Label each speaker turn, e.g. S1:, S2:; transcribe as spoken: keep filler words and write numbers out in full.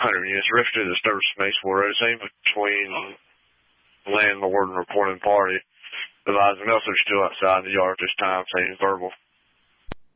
S1: Hunter units drifted to disturb space war racing between landlord and reporting party. The advising officer still outside the yard at this time, saying verbal.